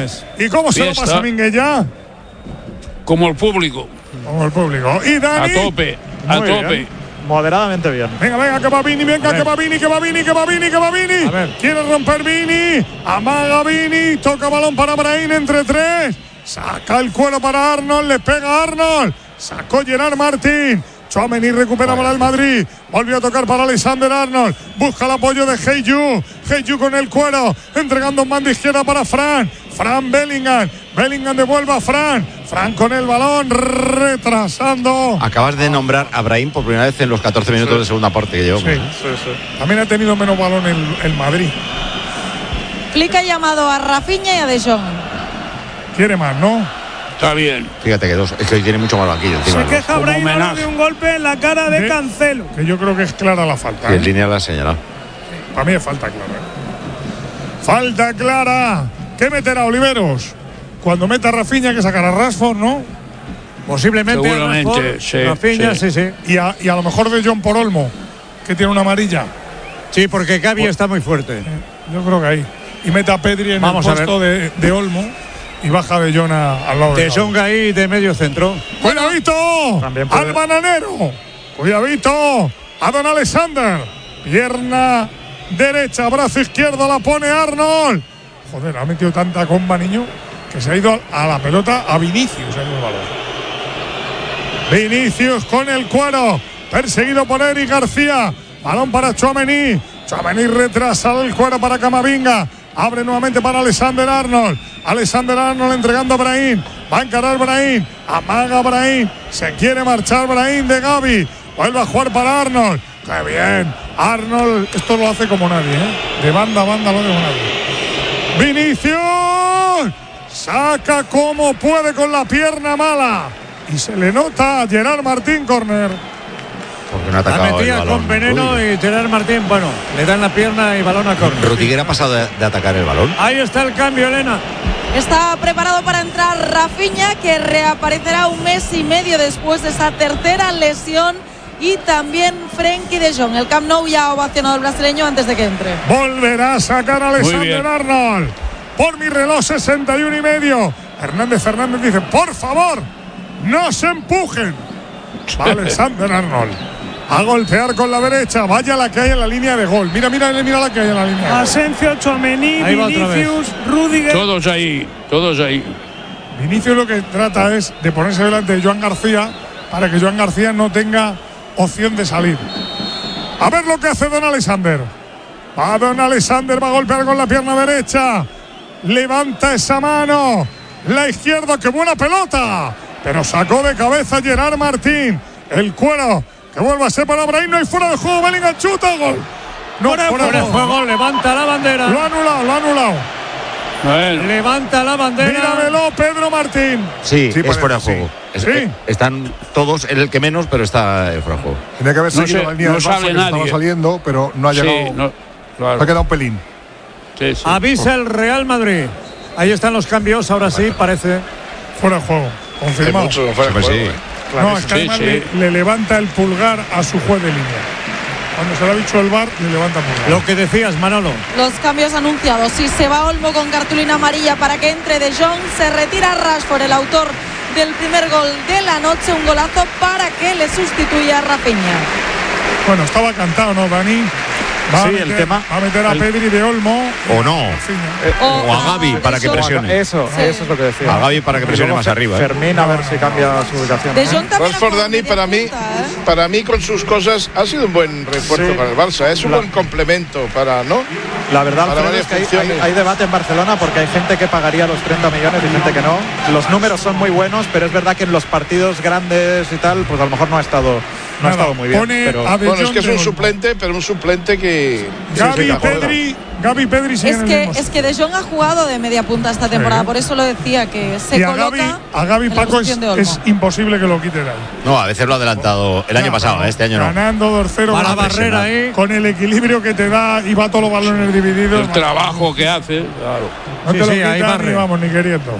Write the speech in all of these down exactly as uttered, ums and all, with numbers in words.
balones. ¿Y cómo se Fiesta. lo pasa Minguella? Como el público. Como el público. Y Dani. A tope, a Muy tope. bien. Moderadamente bien. Venga, venga, que va Vini, venga, que va Vini, que va Vini, que va Vini, que va Vini. A ver. Quiere romper Vini. Amaga Vini. Toca balón para Brahim entre tres. Saca el cuero para Arnold. Le pega a Arnold. Sacó Gerard Martín. Tchouaméni recupera para el Madrid. Volvió a tocar para Alexander Arnold. Busca el apoyo de Heyu. Heyu con el cuero. Entregando un mando izquierda para Fran. Fran Bellingham. Bellingham devuelve a Fran. Fran con el balón. Retrasando. Acabas de nombrar a Brahim por primera vez en los catorce minutos sí. de segunda parte que llevamos. Sí, ¿eh? Sí, sí. También ha tenido menos balón el, el Madrid. Flick ha llamado a Rafinha y a De Jong. Quiere más, ¿no? Está bien. Fíjate que dos. Es que hoy tiene mucho más banquillo. Se Encima, queja Como Brahim homenaje. de un golpe en la cara de ¿Eh? Cancelo. Que yo creo que es clara la falta. y ¿eh? en línea la ha señalado. Para mí es falta clara. Falta clara. ¿Qué meterá Oliveros? Cuando meta a Rafinha que sacará a Rashford, ¿no? Posiblemente. Seguramente, Rashford, sí, Rafinha, sí, sí. sí. Y a, y a lo mejor de John por Olmo, que tiene una amarilla. Sí, porque Gavi está muy fuerte. Yo creo que ahí. Y mete a Pedri en Vamos el a puesto de, de Olmo y baja de John a- al lado de De Jong ahí de medio centro. ¡Cuidadito! También puede- ¡Al bananero! ¡Cuidadito! A Don Alexander. Pierna derecha, brazo izquierdo, la pone Arnold. Joder, ha metido tanta comba, niño, que se ha ido a la pelota a Vinicius. Se ha ido el balón. Vinicius con el cuero. Perseguido por Eric García. Balón para Tchouaméni. Tchouaméni retrasa el cuero para Camavinga. Abre nuevamente para Alexander Arnold. Alexander Arnold entregando a Brahim. Va a encarar Brahim. Amaga Brahim. Se quiere marchar Brahim de Gavi. Vuelve a jugar para Arnold. ¡Qué bien! Arnold, esto lo hace como nadie, ¿eh? De banda a banda lo hace como nadie. ¡Vinicius! Saca como puede con la pierna mala. Y se le nota a Gerard Martín, córner. Porque no ha La atacado el metía balón. con veneno Rudiger. y Gerard Martín, bueno, le dan la pierna y balón a córner. Rudiger ha pasado de, de atacar el balón. Ahí está el cambio, Elena. Está preparado para entrar Rafinha, que reaparecerá un mes y medio después de esa tercera lesión. Y también Frenkie de Jong. El Camp Nou ya ha ovacionado al brasileño antes de que entre. Volverá a sacar a Muy Alexander bien. Arnold. Por mi reloj, sesenta y uno y medio. Hernández Fernández dice: por favor, no se empujen. Va Alexander Arnold a golpear con la derecha. Vaya la que hay en la línea de gol. Mira, mira, mira la que hay en la línea de gol. Asensio, Tchouaméni, Ahí va otra Vinicius, Rudiger. Todos ahí, todos ahí. Vinicius lo que trata es de ponerse delante de Joan García para que Joan García no tenga opción de salir. A ver lo que hace Don Alexander. Va Don Alexander, va a golpear con la pierna derecha. Levanta esa mano. La izquierda, qué buena pelota. Pero sacó de cabeza Gerard Martín. El cuero que vuelve a ser para Brahim. No hay fuera de juego. Bellingham chuta, gol. No, Fuera, fuera fuera de de juego, levanta la bandera. Lo ha anulado, lo ha anulado. Bueno, Levanta la bandera. Míramelo, Pedro Martín. Sí, Sí, es parece, fuera de sí. juego. Es- Sí. eh, están todos, el que menos, pero está eh, fuera de juego. Tenía que haber No seguido sé, la línea no del Barça, sale que nadie. estaba saliendo, pero no ha sí, llegado. no, claro. Ha quedado un pelín. Sí, sí. Avisa el Real Madrid. Ahí están los cambios, ahora sí, parece. Fuera de juego. Confirmado. Sí, pues sí. No, es que Sí, además sí. Le, le levanta el pulgar a su juez de línea. Cuando se lo ha dicho el V A R, le levanta el pulgar. Lo que decías, Manolo. Los cambios anunciados. Si se va Olmo con cartulina amarilla para que entre De Jong, se retira Rashford, el autor del primer gol de la noche. Un golazo para que le sustituya a Rafinha. Bueno, estaba cantado, ¿no, Dani? Va a Sí, meter, el tema. Va a meter a Pedri de Olmo. O no. O, O a Gavi para que De Jong. presione. Eso, Sí. eso es lo que decía. A Gavi para que presione Y luego más Fer- arriba, ¿eh? Fermín, a ver si cambia su ubicación. De Jong también ha Rashford, jugado Dani, media para mí, punta, ¿eh? para mí con sus cosas ha sido un buen refuerzo Sí. para el Barça. Es un La- buen complemento para, ¿no? La verdad, Para Alfredo, varias es que hay, funciones. hay- hay debate en Barcelona porque hay gente que pagaría los treinta millones y gente que no. Los números son muy buenos, pero es verdad que en los partidos grandes y tal, pues a lo mejor no ha estado, no ha Nada, estado muy bien. pone Pero a De Bueno, es Jong que es de un Olmo. suplente, pero un suplente que… Gavi, Sí, sí, Pedri, Gavi, Pedri siguen Es en que, el mismo es que De Jong ha jugado de media punta esta temporada, Sí. por eso lo decía, que se y a coloca Gavi, a Gavi en la Paco es, posición de Olmo. es imposible que lo quite de ahí. No, a veces lo ha adelantado el año Ya, pasado, pero ¿eh? Este año no. Ganando dos cero. Para con- Barrera ahí. Con el equilibrio que te da y va todos los balones divididos. El trabajo que hace, claro. No Sí, te lo sí, ahí quitan barre. ni vamos, ni queriendo.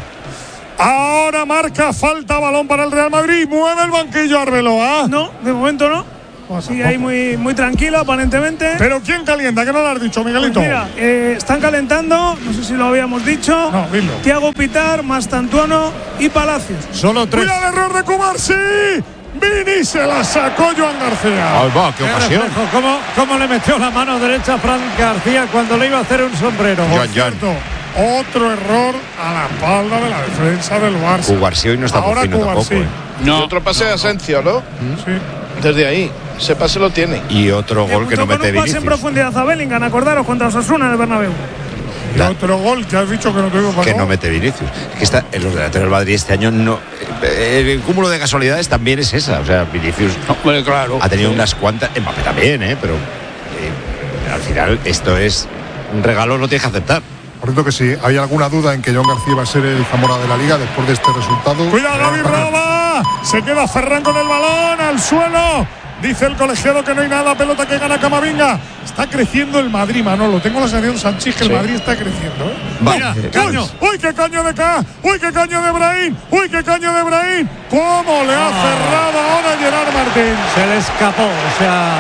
Ahora marca falta, balón para el Real Madrid. Mueve el banquillo Arbeloa. No, de momento no. Sí, ahí muy, muy tranquilo, aparentemente. Pero ¿quién calienta? ¿Qué no lo has dicho, Miguelito? Pues mira, eh, están calentando, no sé si lo habíamos dicho. No, dilo. Thiago Pitar, Mastantuono y Palacios. Solo tres. ¡Cuidado el error de Cubarsí! Vini se la sacó Joan García. Ay, va, qué Qué ocasión. reflejo, ¿Cómo, ¿Cómo le metió la mano derecha a Fran García cuando le iba a hacer un sombrero? Por Joan, Joan. cierto, otro error a la espalda de la defensa del Barça. Cubarsí hoy no está por Ahora fino tampoco. Cubarsí. ¿eh? Y No. otro pase de Asensio, ¿no? Sí. Desde ahí. Ese pase lo tiene. Y otro gol que no Debutó con mete un pase en Vinicius. profundidad a Bellingham, acordaros, contra Osasuna en el Bernabéu. Y Da- otro gol que has dicho que no te digo Que no mete Vinicius. Es que está, en los delanteros del Madrid este año no. eh, El cúmulo de casualidades también es esa. O sea, Vinicius Hombre, claro. ha tenido Sí. unas cuantas. Mbappé también, ¿eh? Pero eh, al final esto es un regalo, lo tienes que aceptar. Por cierto que si hay alguna duda en que Joan García va a ser el Zamora de la Liga después de este resultado. Cuidado, Gavi roba. Se queda Ferran con el balón al suelo. Dice el colegiado que no hay nada. Pelota que gana Camavinga. Está creciendo el Madrid, Manolo. Tengo la sensación, Sánchez, que el Madrid está creciendo. ¿eh? Mira, Uy, caño. uy, qué caño de acá. Uy, qué caño de Brahim. Uy, qué caño de Brahim. ¿Cómo le ha cerrado ahora Gerard Martín? Se le escapó, o sea,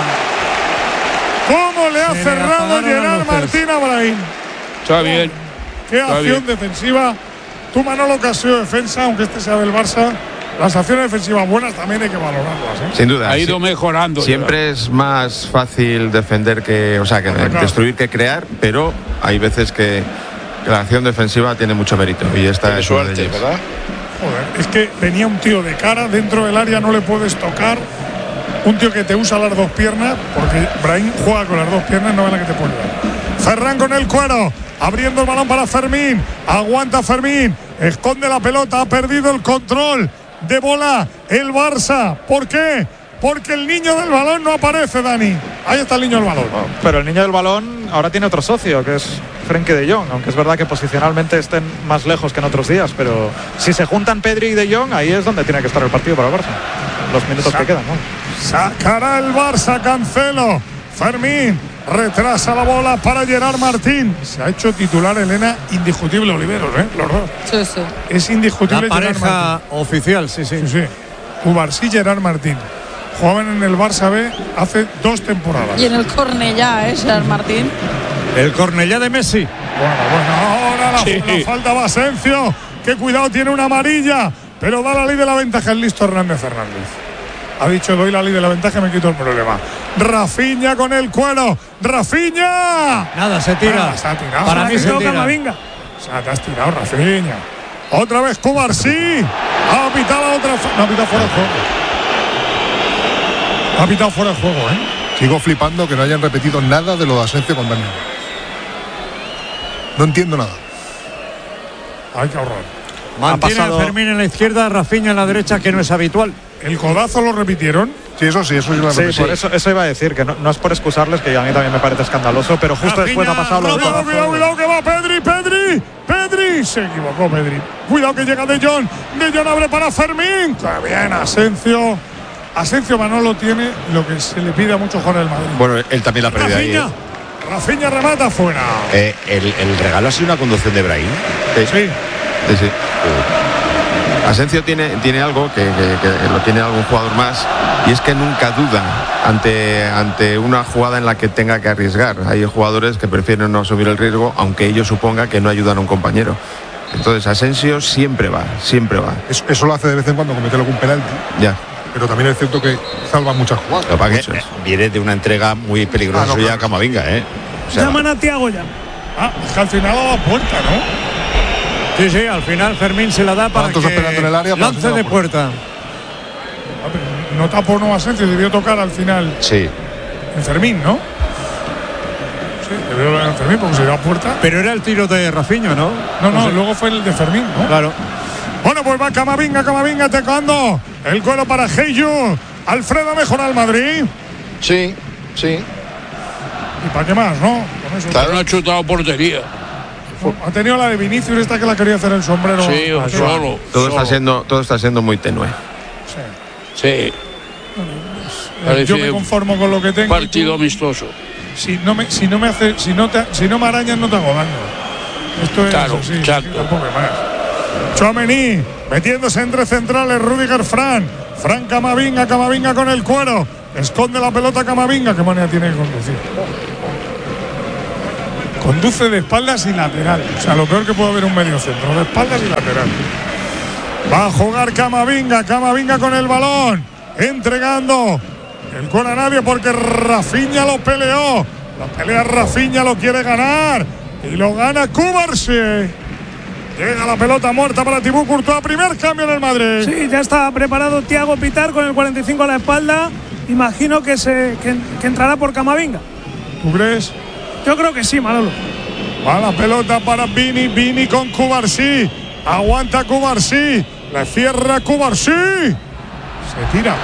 ¿Cómo le ha Se le cerrado apagaron las Gerard luces. Martín a Brahim? Está bien. Qué Está acción bien. defensiva. Tú, Manolo, que has sido defensa, aunque este sea del Barça, las acciones defensivas buenas también hay que valorarlas. ¿eh? Sin duda. Ha ido sí. mejorando. Siempre es más fácil defender que, o sea, que Atacar. destruir que crear, pero hay veces que la acción defensiva tiene mucho mérito y esta Tiene es una de suerte, ellas. ¿verdad? Joder, es que venía un tío de cara, dentro del área no le puedes tocar. Un tío que te usa las dos piernas, porque Brahim juega con las dos piernas, no ve la que te puede dar. Ferran con el cuero, abriendo el balón para Fermín. Aguanta Fermín, esconde la pelota, ha perdido el control de bola el Barça. ¿Por qué? Porque el niño del balón no aparece, Dani. Ahí está el niño del balón. Pero el niño del balón ahora tiene otro socio, que es Frenkie de Jong, aunque es verdad que posicionalmente estén más lejos que en otros días, pero si se juntan Pedri y de Jong, ahí es donde tiene que estar el partido para el Barça. Los minutos Sa- que quedan, ¿no? Sacará el Barça, Cancelo. Fermín retrasa la bola para Gerard Martín. Se ha hecho titular Elena, indiscutible Oliveros, ¿eh? Los dos. Sí, sí. Es indiscutible la Gerard pareja Martín. oficial, sí, sí. Sí, sí. Cubarsí, Gerard Martín. Jugaban en el Barça B hace dos temporadas. Y en el Cornellá, ¿eh, Gerard Martín? El Cornellá de Messi. Bueno, bueno, ahora la, Sí. la falta va Asensio. Que cuidado, tiene una amarilla. Pero da la ley de la ventaja el listo Hernández Hernández. Ha dicho, doy la ley de la ventaja y me quito el problema. Rafinha con el cuero. ¡Rafinha! Nada, se tira. Ah, se ha tirado. Para mí se Toca tira. Camavinga. O sea, te has tirado, Rafinha. Otra vez Cubarsí. Ha pitado la otra. No, ha pitado fuera de juego. Ha pitado fuera de juego, ¿eh? Sigo flipando que no hayan repetido nada de lo de Asensio con Dani. No entiendo nada. Hay que ahorrar. Mantiene pasado- a Fermín en la izquierda, Rafinha en la derecha, que no es habitual. El codazo lo repitieron. Sí, eso sí, eso sí lo Sí, repetido. por eso, eso iba a decir, que no, no es por excusarles, que a mí también me parece escandaloso, pero justo Rafinha, después ha pasado lo del Cuidado, codazo. cuidado, cuidado, que va Pedri, Pedri, Pedri. Se equivocó Pedri. Cuidado que llega De Jong. De Jong abre para Fermín. Qué bien, Asensio. Asensio Manolo tiene lo que se le pide a muchos jugadores del Madrid. Bueno, él también la ha perdido ahí. Rafinha. ¿eh? Rafinha remata fuera. Eh, el, el regalo ha sido una conducción de Brahim. Sí, Sí. sí, sí. Asensio tiene, tiene algo que, que- que lo tiene algún jugador más, y es que nunca duda ante, ante una jugada en la que tenga que arriesgar. Hay jugadores que prefieren no asumir el riesgo, aunque ello suponga que no ayudan a un compañero. Entonces Asensio siempre va, siempre va. Eso, eso lo hace de vez en cuando comete algún penalti, Ya. pero también es cierto que salva muchas jugadas. Lo que pasa es que Muchas. eh, viene de una entrega muy peligrosa Ah, no, suya a claro. Camavinga, ¿eh? O sea, Llaman a Thiago ya. Ah, es que al final ha dado puerta, ¿no? Sí, sí, al final Fermín se la da para Tantos que esperando en el área, para lance hacer la de puerta. Ah, pero no tapó no Asensio, debió tocar al final sí. en Fermín, ¿no? Sí, debió tocar en Fermín porque se dio a puerta. Pero era el tiro de Rafinha, ¿no? No, no, sé. luego fue el de Fermín, ¿no? Claro. Bueno, pues va Camavinga, Camavinga tocando. El cuero para Heyu. Alfredo mejora al Madrid. Sí, sí. ¿Y para qué más, no? Con eso. Pero no ha chutado portería. Ha tenido la de Vinicius, esta que la quería hacer el sombrero. Sí, Ah, solo. Todo está solo. siendo, todo está siendo muy tenue. Sí. Sí. Eh, Parece Yo me conformo con lo que tengo. Partido y tú, amistoso. Si no me, si no me hace, si no te, si no me arañas, no te hago daño. Esto es Claro, así, exacto. tampoco hay más. Tchouaméni metiéndose entre centrales, Rüdiger Fran. Fran Camavinga, Camavinga con el cuero. Esconde la pelota Camavinga. ¿Qué manera tiene de conducir? Conduce de espaldas y lateral. O sea, lo peor que puede haber un medio centro. De espaldas y lateral. Va a jugar Camavinga. Camavinga con el balón. Entregando el gol a nadie porque Rafinha lo peleó. Lo pelea Rafinha, lo quiere ganar. Y lo gana Cubarsí. Llega la pelota muerta para Thibaut Courtois. Primer cambio en el Madrid. Sí, ya está preparado Thiago Pitár con el cuarenta y cinco a la espalda. Imagino que, se, que, que entrará por Camavinga. ¿Tú crees? Yo creo que sí, Manolo. Va la pelota para Vini. Vini con Cubarsí. Aguanta Cubarsí. La cierra Cubarsí. Se tira.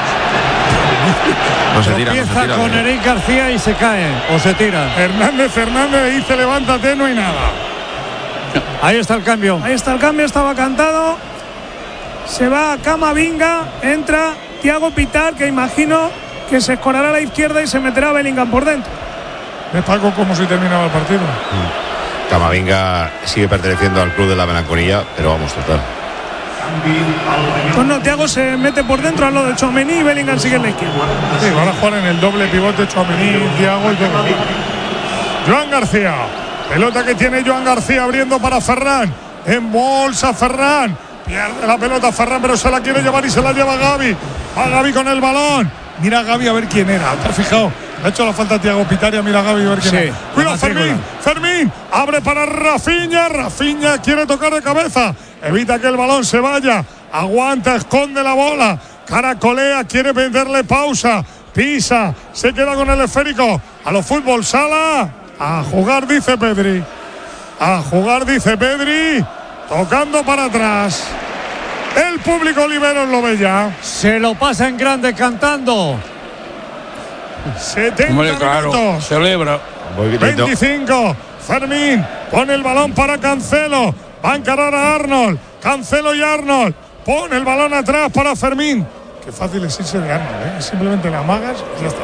No se tira, Empieza no se tira, con ¿no? Eric García y se cae o se tira. Hernández Hernández dice levántate, no hay nada. Ahí está el cambio. Ahí está el cambio, estaba cantado. Se va Camavinga, entra Thiago Pitár, que imagino que se escorará a la izquierda y se meterá Bellingham por dentro. Destaco como si terminaba el partido. Camavinga sigue perteneciendo al club de la melancolía, pero vamos, total. Pues no, Thiago se mete por dentro al lado de Tchouaméni y Bellingham sigue en la izquierda. Sí, van a jugar en el doble pivote Tchouaméni, Thiago y todo. Joan García. Pelota que tiene Joan García abriendo para Ferran. En bolsa Ferran. Pierde la pelota Ferran, pero se la quiere llevar y se la lleva Gavi. Va Gavi con el balón. Mira a Gavi a ver quién era. ¿Te has fijado? Le ha hecho la falta a Thiago Pitár, mira a Gavi a ver quién Sí, era. Cuidado Fermín. Fermín abre para Rafinha. Rafinha quiere tocar de cabeza. Evita que el balón se vaya. Aguanta, esconde la bola. Caracolea, quiere venderle pausa. Pisa, se queda con el esférico. A los fútbol sala. A jugar, dice Pedri. A jugar, dice Pedri. Tocando para atrás. El público Oliveros lo ve ya. Se lo pasa en grande cantando. setenta Hombre, claro, minutos. celebra. veinticinco. Fermín pone el balón para Cancelo. Va a encarar a Arnold. Cancelo y Arnold. Pone el balón atrás para Fermín. Qué fácil es irse de Arnold, ¿eh? Simplemente la amagas y ya está.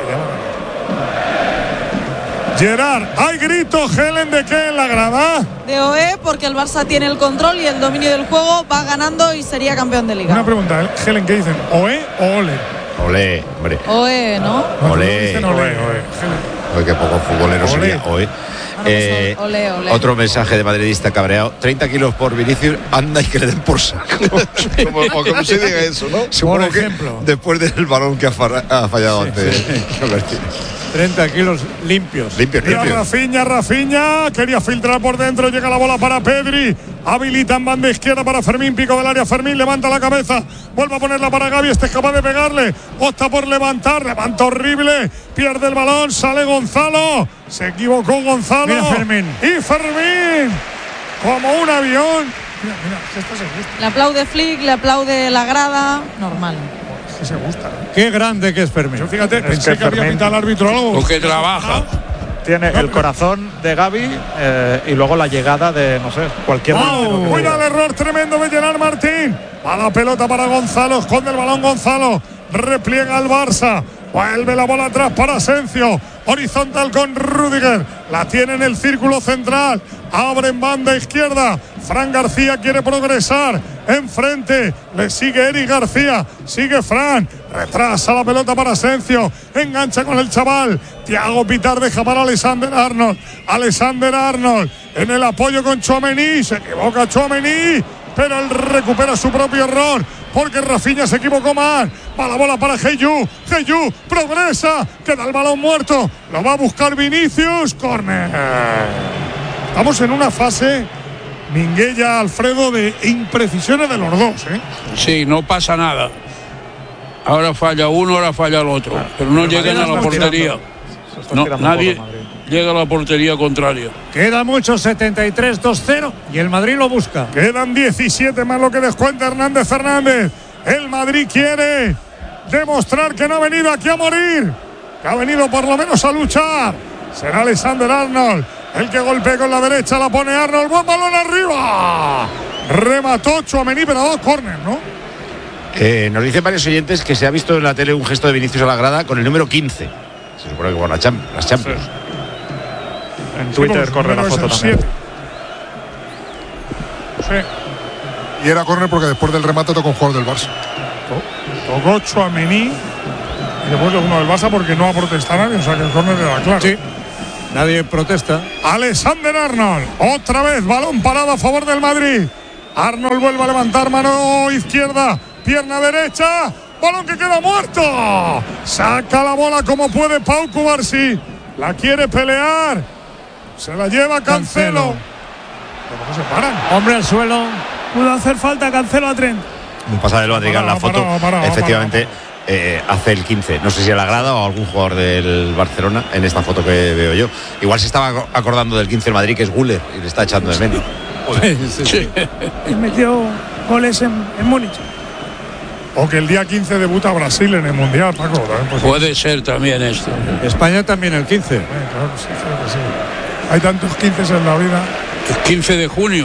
Ya. Gerard, hay gritos, Helen, ¿de qué en la grada? De O E, porque el Barça tiene el control y el dominio del juego, va ganando y sería campeón de Liga. Una pregunta, ¿eh? Helen, ¿qué dicen? ¿Oe o ole? Olé, hombre. O E, ¿no? No, Olé. dicen ole, ole. Oye, qué poco futbolero Ole. sería hoy. Eh, ole, ole. Otro mensaje de madridista cabreado. treinta kilos por Vinicius, anda y que le den por saco. Como, o como se diga eso, ¿no? Supongo Por que ejemplo. después del balón que ha, farra- ha fallado antes. treinta kilos limpios. Limpio, Mira limpio. Rafinha, Rafinha, quería filtrar por dentro, llega la bola para Pedri, habilita en banda izquierda para Fermín, pico del área, Fermín levanta la cabeza, vuelve a ponerla para Gavi, este es capaz de pegarle, opta por levantar, levanta horrible, pierde el balón, sale Gonzalo, se equivocó Gonzalo. Mira Fermín. Y Fermín, como un avión. Mira, mira, esto se gusta, Le aplaude Flick, le aplaude la grada, normal. que se gusta. Qué grande que es Fermín. Yo fíjate, Es pensé que que, había Fermín- pitado el árbitro algo. Porque trabaja. Tiene el corazón de Gavi eh, y luego la llegada de, no sé, cualquier delantero que Cuida llegue. el error tremendo de Gerard Martín. Va la pelota para Gonzalo. Esconde el balón Gonzalo. Repliega al Barça. Vuelve la bola atrás para Asensio. Horizontal con Rüdiger. La tiene en el círculo central. Abre en banda izquierda. Fran García quiere progresar. Enfrente. Le sigue Eric García. Sigue Fran. Retrasa la pelota para Asensio. Engancha con el chaval. Thiago Pitár deja para Alexander Arnold. Alexander Arnold. En el apoyo con Tchouaméni. Se equivoca Tchouaméni. Pero él recupera su propio error. Porque Rafinha se equivocó más. Va la bola para Heyu. Heyu progresa. Queda el balón muerto. Lo va a buscar Vinicius. Corner. Estamos en una fase, Minguella, Alfredo, de imprecisiones de los dos, ¿eh? Sí, no pasa nada. Ahora falla uno, ahora falla el otro. Pero no llegan a la portería. Se está No, tirando un nadie poco Madrid. llega a la portería contraria. Queda mucho, setenta y tres dos cero y el Madrid lo busca. Quedan diecisiete más lo que descuenta Hernández Fernández. El Madrid quiere demostrar que no ha venido aquí a morir, que ha venido por lo menos a luchar. Será Alexander Arnold el que golpea con la derecha, la pone Arnold. Buen balón arriba. Remató Tchouaméni, pero a dos córner, ¿no? Eh, nos dicen varios oyentes que se ha visto en la tele un gesto de Vinicius a la grada con el número quince. Se supone que por la Champ- las Champions. En Twitter Sí, corre la porque su foto número es también. el siete. Sí. Y era córner porque después del remate tocó un jugador del Barça. Tocó Tchouaméni. y después uno del Barça porque no ha protestado nadie, o sea que el córner era claro. Sí, nadie protesta. Alexander Arnold, otra vez balón parado a favor del Madrid. Arnold vuelve a levantar mano izquierda, pierna derecha, balón que queda muerto. Saca la bola como puede Pau Cubarsí, la quiere pelear, se la lleva Cancelo. ¿Pero no se paran? Hombre al suelo. Pudo hacer falta Cancelo a Trent. Un pasado del Madrid en la foto, parado, parado, efectivamente, eh, hace el quince. No sé si a la grada o algún jugador del Barcelona en esta foto que veo yo. Igual se estaba acordando del quince del Madrid, que es Güler, y le está echando de menos. Sí, sí, sí. Y metió goles en, en Múnich. O que el día quince debuta Brasil en el Mundial, Paco. ¿También pues, Puede ser también esto. España también el quince. Eh, claro, sí, claro que sí. Hay tantos quince en la vida. El quince de junio.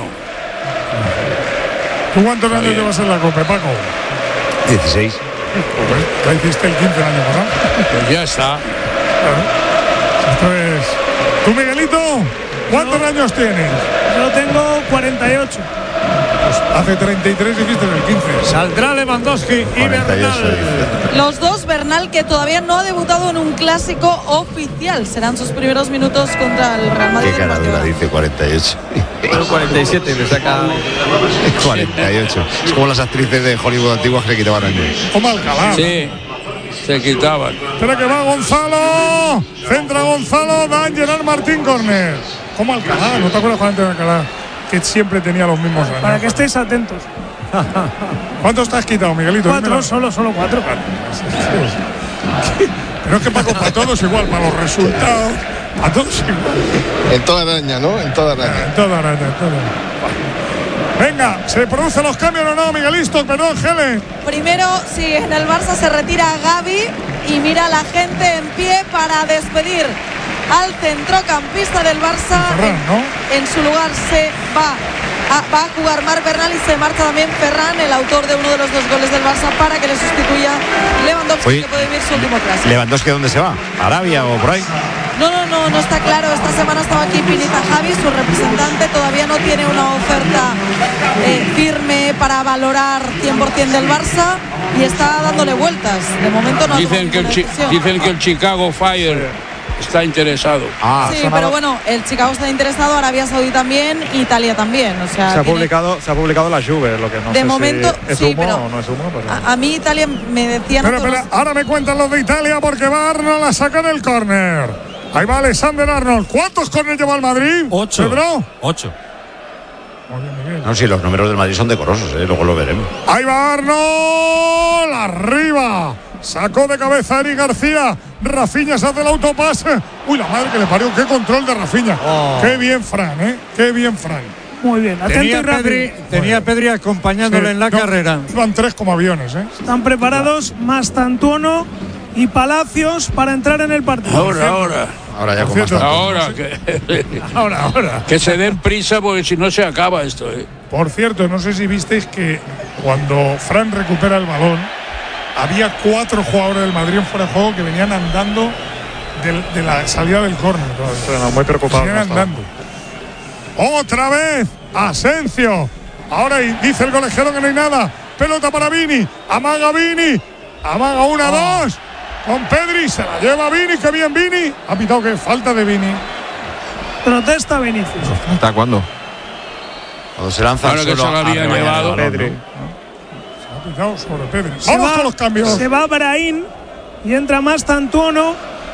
¿Tú cuántos años llevas en la Copa, Paco? dieciséis. Pues, ya hiciste el quince el año pasado. Pues ya está. Claro. Esto es. ¿Tú, Miguelito? ¿Cuántos Yo- años tienes? Yo tengo cuarenta y ocho. Pues hace treinta y tres hiciste el quince. Saldrá Lewandowski y cuarenta y ocho, Bernal. Los dos, Bernal, que todavía no ha debutado en un clásico oficial. Serán sus primeros minutos contra el Real Madrid. Qué del cara dura, Guardiola. dice cuarenta y ocho. cuarenta y siete, me saca. cuarenta y ocho. Es como las actrices de Hollywood antiguas que le quitaban años. Como Alcalá. Sí, se quitaban. Espera que va Gonzalo. Centra Gonzalo. Dan Gerard Martín Corner. Como Alcalá. ¿No te acuerdas, Juan, de Alcalá? Que siempre tenía los mismos años. Para que estéis atentos. ¿Cuántos te has quitado, Miguelito? Cuatro, Dímelo. solo, solo cuatro. Pero es que Paco, para todos igual, para los resultados, a todos igual. En toda araña, ¿no? En toda araña. En toda araña, en toda. Venga, ¿se producen los cambios o no, Miguelito? Perdón, Gele. Primero, sí, en el Barça se retira Gavi y mira a la gente en pie para despedir al centrocampista del Barça. Ferran, ¿no? En, en su lugar se va a, va a jugar Marc Bernal y se marcha también Ferran, el autor de uno de los dos goles del Barça, para que le sustituya Lewandowski, Oye, que puede vivir su último clásico. ¿Lewandowski dónde se va? ¿A Arabia o por ahí? No, no, no, no está claro. Esta semana estaba aquí Pinita Javi, su representante. Todavía no tiene una oferta eh, firme para valorar cien por ciento del Barça y está dándole vueltas. De momento no ha Dicen tomado que el, ninguna Chi- decisión. dicen que el Chicago Fire está interesado. Ah, Sí, sonado- pero bueno, el Chicago está interesado, Arabia Saudí también, Italia también. O sea, Se ha tiene- publicado, se ha publicado la Juve, lo que no De sé momento, si es sí, humo pero- o no es humo. Pero... a, a mí Italia me decían. Espera, otros- espera, ahora me cuentan los de Italia porque va Arnold a sacar el córner. Ahí va Alexander Arnold. ¿Cuántos córneres lleva el Madrid? Ocho. Pedro. Ocho. No, si los números del Madrid son decorosos, ¿eh? Luego lo veremos. Ahí va Arnold. Arriba. Sacó de cabeza Eric García. Rafinha se hace el autopase. Uy, la madre que le parió. Qué control de Rafinha. Oh. Qué bien, Fran, ¿eh? Qué bien, Fran. Muy bien, atento y Tenía rápido. Pedri, tenía Pedri acompañándole Sí, en la no, carrera. Iban tres como aviones, ¿eh? Están preparados Mastantuono y Palacios para entrar en el partido. Ahora, ahora. Ahora ya Por con más cierto, datos. Ahora que, Ahora, ahora. que se den prisa porque si no se acaba esto. ¿eh? Por cierto, no sé si visteis que cuando Fran recupera el balón, había cuatro jugadores del Madrid en fuera de juego que venían andando del- de, la salida del córner. todavía. Bueno, muy preocupado. Venían no estaba. andando. Otra vez, Asensio. Ahora y dice el colegiado que no hay nada. Pelota para Vini. Amaga Vini. Amaga una, dos. Con Pedri. Se la lleva Vini. Qué bien Vini. Ha pitado que falta de Vini. Protesta Vinicius. ¿Hasta cuándo? Cuando se lanza Ahora al que suelo se la a había rebañar el llevado. balón, Pedri. ¿no? Ha pitado sobre Pedri. Se Vamos va- con los cambios. Se va Brahim y entra Mastantuono.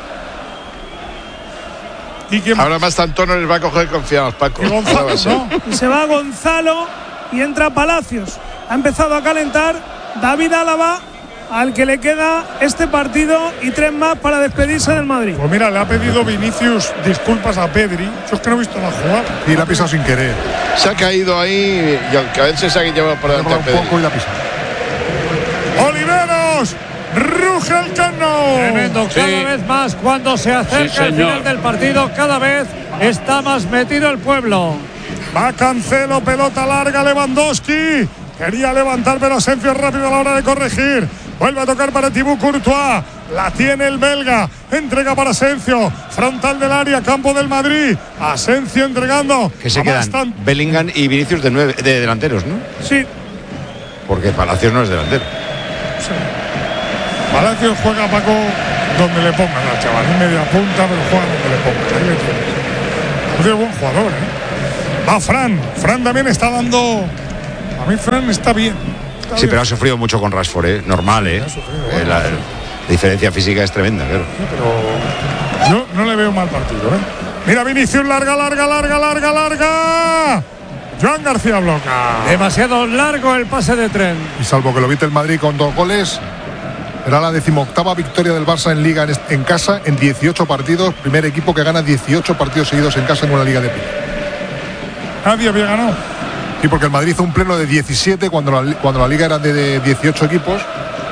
Y quién Ahora más Antonio les va a coger confianza, Paco. y Gonzalo, Ahora va a ser. ¿no? Y se va Gonzalo y entra Palacios. Ha empezado a calentar David Álava, al que le queda este partido y tres más para despedirse del Madrid. Pues mira, le ha pedido Vinicius disculpas a Pedri. Yo es que no he visto la jugada. Y la ha pisado sin querer. Se ha caído ahí y aunque a veces se ha llevado por delante a Un Pedri. poco y la ha pisado. Oliveros, ruge el cano. Tremendo, cada Sí. vez más cuando se acerca Sí, el señor. final del partido, cada vez está más metido el pueblo. Va Cancelo, pelota larga, Lewandowski. Quería levantar, pero Asensio es rápido a la hora de corregir. Vuelve a tocar para Thibaut Courtois. La tiene el belga. Entrega para Asensio. Frontal del área, campo del Madrid. Asensio entregando. Que se a quedan Mastan- Bellingham y Vinicius de, nueve, de delanteros, ¿no? Sí, Porque Palacios no es delantero. Palacios juega Paco donde le pongan la chaval, en media punta, pero juega donde le pongan. Ahí le tienes. Es un buen jugador, ¿eh? Va Fran. Fran también está dando. A mí Fran está bien. Está sí, bien. pero ha sufrido mucho con Rashford, ¿eh? Normal, ¿eh? Sufrido, eh la, la diferencia física es tremenda, claro. Sí, pero yo no le veo mal partido, ¿eh? Mira Vinicius, larga, larga, larga, larga, larga. Joan García bloca. Demasiado largo el pase de Tren. Y salvo que lo viste el Madrid con dos goles, era la decimoctava victoria del Barça en Liga en, en casa en dieciocho partidos. Primer equipo que gana dieciocho partidos seguidos en casa en una Liga de Liga. Nadie había ganado. Sí, porque el Madrid hizo un pleno de diecisiete cuando la, cuando la Liga era de, de dieciocho equipos.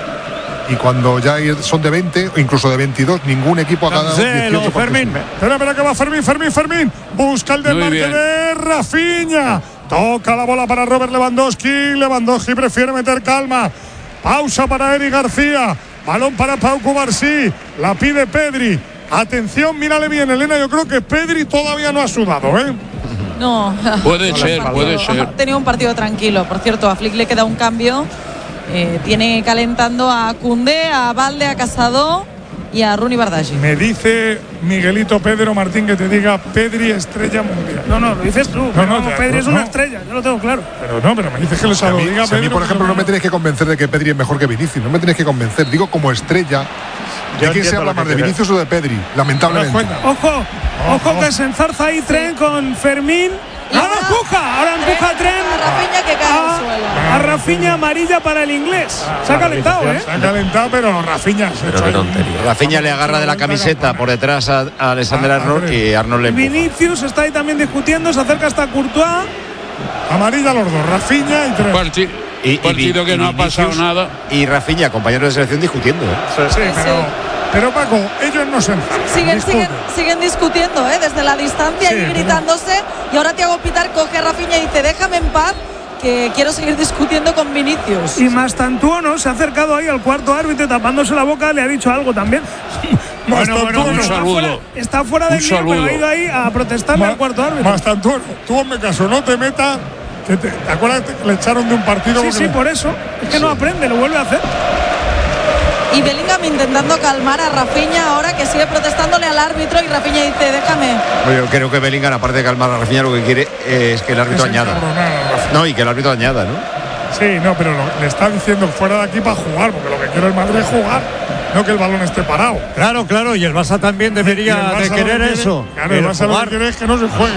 Y cuando ya son de veinte o incluso de veintidós, ningún equipo ha ganado dieciocho Fermín. partidos. Espera, espera que va Fermín, Fermín, Fermín. Busca el desmarque de Rafinha. Toca la bola para Robert Lewandowski. Lewandowski prefiere meter calma. Pausa para Eric García. Balón para Pau Cubarsí. La pide Pedri. Atención, mírale bien, Elena. Yo creo que Pedri todavía no ha sudado, ¿eh? No. Puede ser, puede ser. Ha tenido un partido tranquilo. Por cierto, a Flick le queda un cambio. Eh, tiene calentando a Koundé, a Valde, a Casado y a Rooney Bardghji. Me dice Miguelito Pedro Martín que te diga Pedri estrella mundial. No, no, lo dices tú. No, Pero no, vamos, te- Pedri es no. una estrella, yo lo tengo claro. Pero no, pero me dices que lo Si a mí, diga si a mí, Pedro, por ejemplo, no me tenéis que convencer de que Pedri es mejor que Vinicius. No me tenéis que convencer. Digo como estrella. ¿De Yo quién se entiendo habla lo más, que de quieres. Vinicius o de Pedri? Lamentablemente. cuenta. Ojo, ojo que se enzarza ahí Tren con Fermín. Y Ahora ahora- empuja, ahora empuja Tren Tren. a Rafinha que cae al suelo. A, a Rafinha amarilla para el inglés. Se ha calentado, ¿eh? Se ha calentado, pero Rafinha se ha hecho ahí. Rafinha le agarra de la camiseta por detrás a, a Alexander Arnold y Arnold le empuja. Vinicius está ahí también discutiendo, se acerca hasta Courtois. Amarilla los dos, Rafinha y tres. Parti- Y, y partido Vi- que y no ha pasado Vinicius nada. Y Rafinha, compañero de selección, discutiendo, ¿eh? Sí, Sí, pero, sí. pero Paco, ellos no se enzarcan. Siguen, discuten. siguen, siguen discutiendo, ¿eh? Desde la distancia Sí, y pero- gritándose. Y ahora Thiago Pitar coge a Rafinha y dice: déjame en paz, que quiero seguir discutiendo con Vinicius. Y Mastantuono se ha acercado ahí al cuarto árbitro tapándose la boca, le ha dicho algo también. Bueno, bueno, un está saludo. fuera, está fuera Un del lío, pero saludo. ha ido ahí a protestarle al cuarto árbitro. Mastantuono, tú hazme caso, no te metas. Que te, ¿te acuerdas que le echaron de un partido? Sí, porque sí, le- por eso. Es que no aprende, lo vuelve a hacer. Y Bellingham intentando calmar a Rafinha ahora, que sigue protestándole al árbitro, y Rafinha dice: déjame. Yo creo que Bellingham, aparte de calmar a Rafinha, lo que quiere es que el árbitro Es añada. encabronar a Rafinha. No, y que el árbitro añada, ¿no? Sí, no, pero lo- le está diciendo fuera de aquí para jugar, porque lo que quiere el Madrid es jugar, no que el balón esté parado. Claro, claro, y el Barça también Y el debería Barça de lo querer que quiere- eso. Claro, el el Barça lo jugar. que quiere es que no se juegue.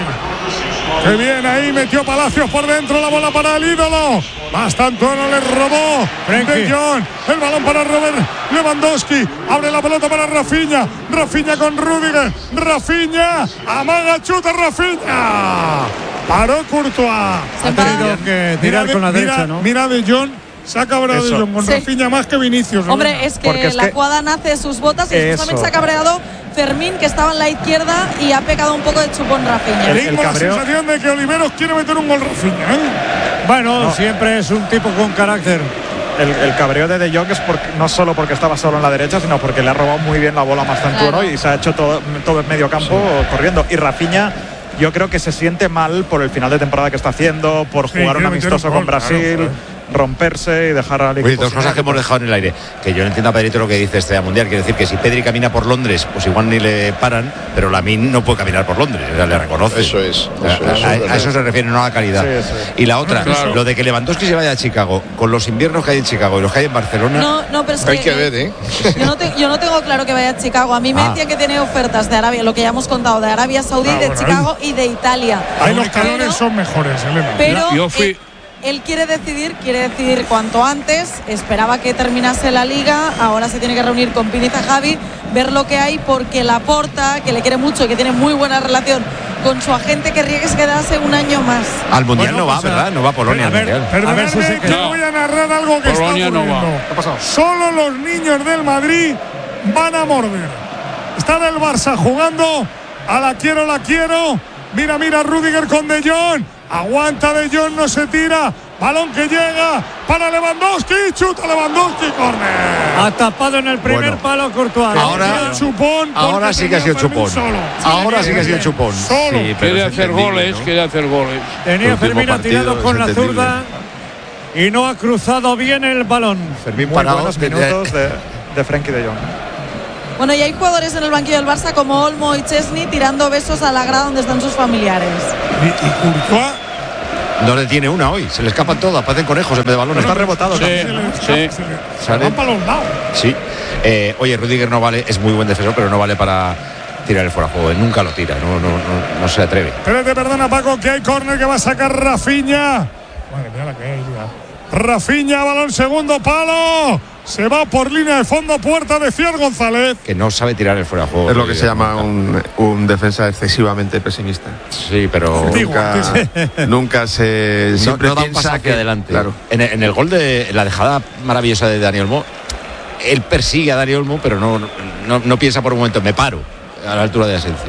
Qué bien, ahí metió Palacios por dentro, la bola para el ídolo. Mastantuono le robó. Frenkie. De Jong, el balón para Robert Lewandowski. Abre la pelota para Rafinha. Rafinha con Rüdiger. Rafinha, amaga, chuta Rafinha. Paró Courtois. Se Ha tenido enfada. que tirar de- con la mira, derecha, ¿no? Mira de Jong. Se ha cabreado de Eso. Jong con Sí. Rafinha más que Vinicius. Hombre, Elena. es que Porque es la que- jugada nace de sus botas y Eso. justamente se ha cabreado Fermín, que estaba en la izquierda, y ha pecado un poco de chupón Rafinha. El- Tengo la cabreo- sensación de que Oliveros quiere meter un gol Rafinha, ¿eh? Bueno, No. siempre es un tipo con carácter. El, el cabreo de De Jong es porque, no solo porque estaba solo en la derecha, sino porque le ha robado muy bien la bola a Mastantuono Claro. y se ha hecho todo, todo en medio campo corriendo. Y Rafinha, yo creo que se siente mal por el final de temporada que está haciendo, por Sí, jugar un quiere meter amistoso un con gol, claro, Brasil, joder. romperse y dejar al equipo. Oye, dos sin cosas que éxito. hemos dejado en el aire. Que yo no entiendo a Pedrito lo que dice Estrella Mundial. Quiere decir que si Pedri camina por Londres, pues igual ni le paran, pero Lamine no puede caminar por Londres. O sea, le reconoce. Eso es, O sea, eso es, a, eso es a verdad. eso se refiere, no a la calidad. Sí, sí. Y la otra, Claro. lo de que Lewandowski se vaya a Chicago, con los inviernos que hay en Chicago y los que hay en Barcelona. No, no, pero es Hay que, que ver, ¿eh? Yo no, te- yo no tengo claro que vaya a Chicago. A mí me Ah. decían que tiene ofertas de Arabia, lo que ya hemos contado, de Arabia Saudí, Ah, de bueno, Chicago y de Italia. Ahí los Pero- calones son mejores, Elena. Pero Yo fui- él, él quiere decidir, quiere decidir cuanto antes. Esperaba que terminase la liga. Ahora se tiene que reunir con Piniza Javi, ver lo que hay, porque Laporta, que le quiere mucho, que tiene muy buena relación con su agente, querría que se quedase un año más. Al Mundial Bueno, no va, pues, ¿verdad? No va a Polonia a al ver, Mundial. A ver Perdonadme si se- que No. voy a narrar algo que Polonia está no va. ocurriendo. ¿Qué ha pasado? Solo los niños del Madrid van a morder. Está el Barça jugando a la quiero, la quiero. Mira, mira, Rüdiger con De Jong. Aguanta De Jong, no se tira. Balón que llega para Lewandowski. Chuta Lewandowski, córner. ha tapado en el primer Bueno. palo Courtois. Ahora- Tenía chupón porque Ahora sí que ha sido tenía Fermín chupón. solo. Ahora sí que ha sido Bien, chupón. Solo. Sí, pero Quiere es hacer entendible, goles, ¿no? quiere hacer goles. Tenía Último Fermín ha partido, tirado con es la entendible. zurda y no ha cruzado bien el balón. Fermín muy Parado, buenos tenía- minutos de, de Frenkie de Jong. Bueno, y hay jugadores en el banquillo del Barça como Olmo y Chesney tirando besos a la grada donde están sus familiares. Y, y Courtois no le tiene una hoy, se le escapan todas, parecen conejos en vez de balones. Está rebotado. Sí, sí. se van para los lados. Sí. Eh, oye, Rudiger no vale, es muy buen defensor, pero no vale para tirar el fuera de juego. Él nunca lo tira, no, no, no, no se atreve. Espérate, perdona, Paco, que hay córner que va a sacar Rafinha. Madre mía, la que hay, ya. Rafinha, balón segundo palo. Se va por línea de fondo, puerta de Cier González. Que no sabe tirar el fuera de juego. Es lo que se llama un, un defensa excesivamente pesimista. Sí, pero Nunca, nunca se. Siempre no, no da un piensa paso hacia que adelante. Claro. En, el, en el gol de en la dejada maravillosa de Dani Olmo, él persigue a Dani Olmo, pero no, no, no piensa por un momento, me paro a la altura de Asensio.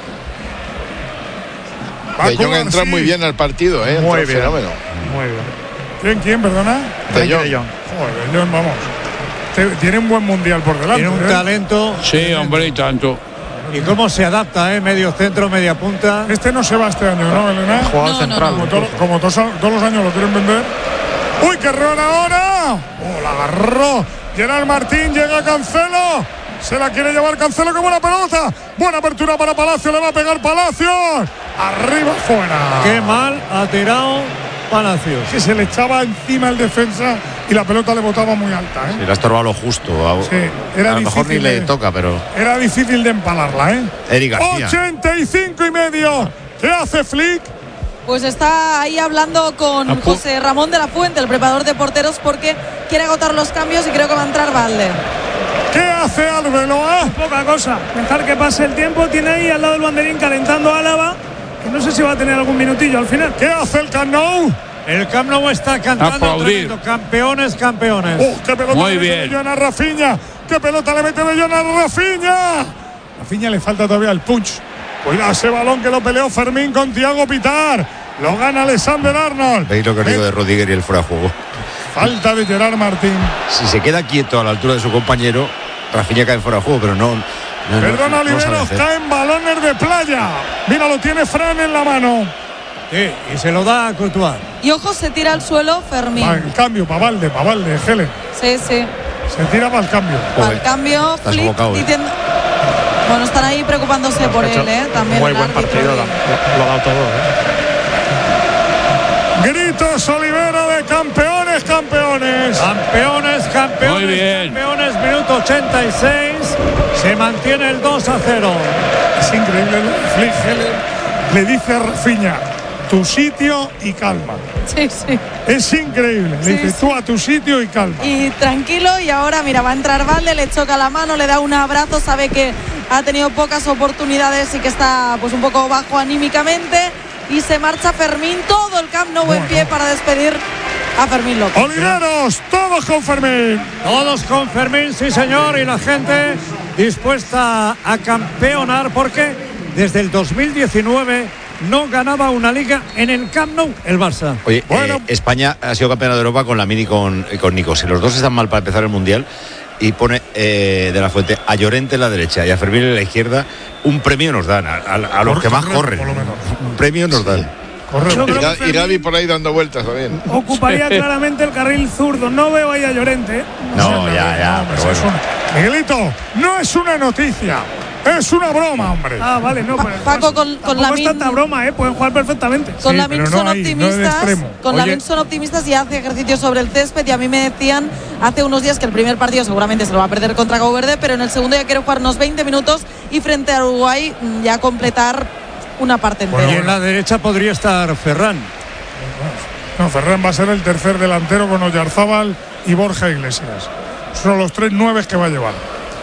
De Jong entra muy bien al partido, ¿eh? Muy bien. Fenómeno. Muy bien. ¿Quién, quién, perdona? De Jong. De Jong. Joder, De Jong, vamos. Tiene un buen mundial por delante. Tiene un ¿eh? talento. Sí, hombre, y tanto. Y cómo se adapta, ¿eh? Medio centro, media punta. Este no se va este año, ¿no, Elena? Jugador No, central. no, Como, todo- como todos, todos los años lo quieren vender. ¡Uy, qué error ahora! ¡Oh, la agarró! Gerard Martín, llega Cancelo. Se la quiere llevar Cancelo, ¡qué buena pelota! Buena apertura para Palacio, le va a pegar Palacios. Arriba, fuera. Qué mal ha tirado Palacios. Que se le echaba encima el defensa y la pelota le botaba muy alta, ¿eh? Sí, le ha estorbado lo justo. A, Sí, era a lo mejor ni difícil le de- toca, pero. Era difícil de empalarla, ¿eh? Eric García. ochenta y cinco y medio. ¿Qué hace Flick? Pues está ahí hablando con Apu- José Ramón de la Fuente, el preparador de porteros, porque quiere agotar los cambios y creo que va a entrar Valde. ¿Qué hace Arbeloa? Poca cosa. Dejar que pase el tiempo. Tiene ahí al lado el banderín calentando a Álava, que no sé si va a tener algún minutillo al final. ¿Qué hace el Camp Nou? El Camp Nou está cantando Aplaudir. tremendo. Campeones, campeones. ¡Oh, qué pelota Muy le mete bien. De Jong a Rafinha! ¡Qué pelota le mete De Jong a Rafinha! Rafinha le falta todavía el punch. Cuidado ese balón que lo peleó Fermín con Thiago Pitar. Lo gana Alexander Arnold. Veis lo que os digo de Rudiger y el fuera de juego. Falta de Gerard Martín. Si se queda quieto a la altura de su compañero, Rafinha cae fuera de juego, pero no. no Perdona, no, no sabe Oliveros, hacer. caen balones de playa. Mira, lo tiene Fran en la mano. Sí, y se lo da a Courtois. Y ojo, se tira al suelo Fermín. Va, el cambio, para Valde, para Valde, Helen. Sí, sí. Se tira para el cambio. Al cambio, estás Flick sofocado, ¿eh? diciendo. Bueno, están ahí preocupándose por él, ¿eh? También Muy el buen árbitro partido. y- Lo, lo ha dado todo. ¿eh? Gritos Olivera de campeones, campeones. Campeones, campeones, Muy bien. campeones, minuto ochenta y seis. Se mantiene el dos a cero. Es increíble lo de Flick, Helen. Le dice a Rafinha, tu sitio y calma. Sí, sí. Es increíble. Le Sí, dice, sí. tú a tu sitio y calma. Y tranquilo, y ahora mira, va a entrar Valde, le choca la mano, le da un abrazo, sabe que ha tenido pocas oportunidades y que está pues un poco bajo anímicamente, y se marcha Fermín, todo el Camp Nou en pie para despedir a Fermín López. Oliveros, todos con Fermín. Todos con Fermín, sí señor, y la gente dispuesta a campeonar porque desde el dos mil diecinueve no ganaba una liga en el Camp Nou el Barça. Oye, Bueno. eh, España ha sido campeona de Europa con la Mini y con, y con Nico. Si los dos están mal para empezar el Mundial, y pone eh, de la Fuente a Llorente en la derecha y a Fermín en la izquierda, un premio nos dan a, a- a los Por que más correr, corren. por lo menos. Un premio nos dan. Correcto. Yo Y, creo Ga- que y Gavi Fermín por ahí dando vueltas también. ocuparía claramente el carril zurdo. No veo ahí a Llorente. ¿eh? No, ya, ya, pero Es bueno. una- Miguelito, no es una noticia. Es una broma, hombre. Ah, vale, no. Pues, Paco, con- con tampoco Lamin- es tanta broma, ¿eh? Pueden jugar perfectamente. Con Sí, la pero Min no son ahí, no de optimistas, extremo. con la Oye. Min son optimistas y hace ejercicio sobre el césped, y a mí me decían hace unos días que el primer partido seguramente se lo va a perder contra Cabo Verde, pero en el segundo ya quiere jugar unos veinte minutos y frente a Uruguay mm, ya completar una parte entera. Y en la derecha podría estar Ferran. No, Ferran va a ser el tercer delantero con Oyarzábal y Borja Iglesias. Son los tres nueves que va a llevar.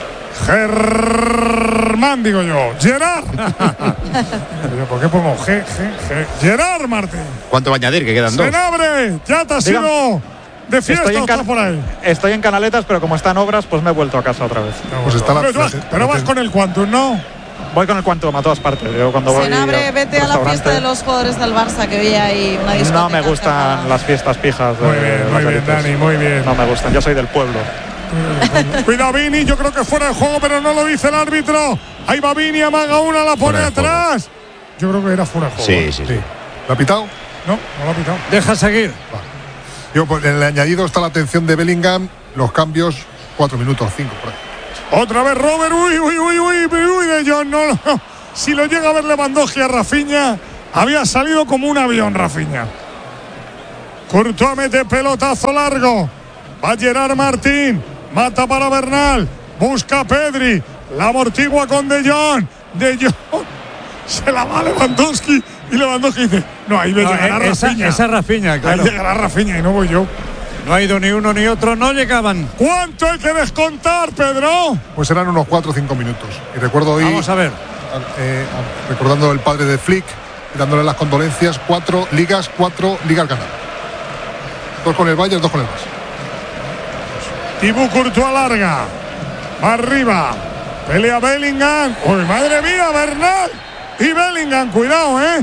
Germán, digo yo. Gerard. ¿Por qué pongo G, G, G? Gerard Martín. ¿Cuánto va a añadir? Que quedan dos. Senabre, ya te has Dígame. ido de fiesta Estoy o en, estás Can- por ahí. estoy en Canaletas, pero como están obras, pues me he vuelto a casa otra vez. Pues está la- pero, tú vas, pero vas con el Quantum, ¿no? Voy con el Quantum a todas partes. Yo cuando voy Senabre, al vete a la restaurante, fiesta de los jugadores del Barça, que hoy hay una discoteca. No me gustan cerrada. las fiestas pijas. De Muy bien, las muy bien, élites. Dani, muy bien. No me gustan. Yo soy del pueblo. Cuidado Vini, yo creo que fuera de juego, pero no lo dice el árbitro. Ahí va Vini, amaga una, la pone Fuera de juego. atrás. Yo creo que era fuera de juego. Sí, sí, sí. ¿Lo ha pitado? No, no lo ha pitado. Deja seguir. Yo, pues, en el añadido está la atención de Bellingham, los cambios cuatro minutos, cinco. Por ahí. Otra vez Robert, uy, uy, uy, uy, uy, de Jong, no, no. Si lo llega a ver Lewandowski a Rafinha, había salido como un avión Rafinha. Courtois mete pelotazo largo. Va Gerard Martín. Mata para Bernal. Busca a Pedri. La amortigua con De Jong. De Jong. Se la va a Lewandowski. Y Lewandowski dice: no, ahí le no, llegará esa, Rafinha. Esa Rafinha, claro. Ahí llegará Rafinha y no voy yo. No ha ido ni uno ni otro, no llegaban. ¿Cuánto hay que descontar, Pedro? Pues eran unos cuatro o cinco minutos. Y recuerdo hoy. Vamos a ver. Eh, recordando el padre de Flick, dándole las condolencias: cuatro ligas, cuatro ligas ganadas. Dos con el Bayern, dos con el Barça. Thibaut Courtois larga. Va arriba. Pelea Bellingham. ¡Uy, madre mía, Bernal! Y Bellingham, cuidado, ¿eh?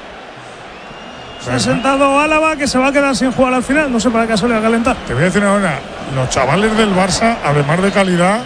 Se ha sentado Álava, que se va a quedar sin jugar al final. No sé para qué se le va a calentar. Te voy a decir una cosa. Los chavales del Barça, además de calidad,